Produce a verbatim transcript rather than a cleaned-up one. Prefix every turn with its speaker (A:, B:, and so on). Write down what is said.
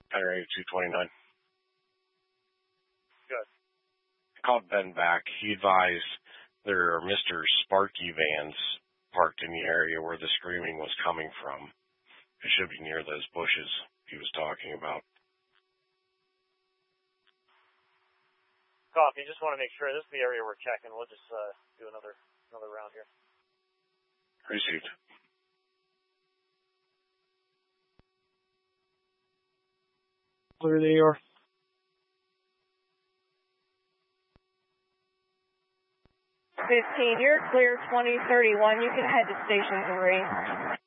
A: Area two twenty-nine.
B: Good.
A: I called Ben back. He advised there are Mister Sparky vans parked in the area where the screaming was coming from. It should be near those bushes he was talking about.
B: Copy. Just want to make sure this is the area we're checking. We'll just uh, do another another round here.
A: Received.
C: Clear the A R.
D: fifteen, you're clear twenty thirty-one. You can head to Station three.